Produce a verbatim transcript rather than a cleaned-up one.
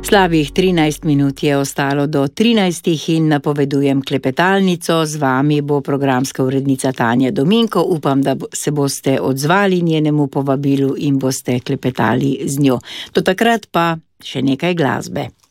Slabih trinajst minut je ostalo do trinajstih in napovedujem klepetalnico. Z vami bo programska urednica Tanja Dominko. Upam, da se boste odzvali njenemu povabilu in boste klepetali z njo. Do takrat pa še nekaj glasbe.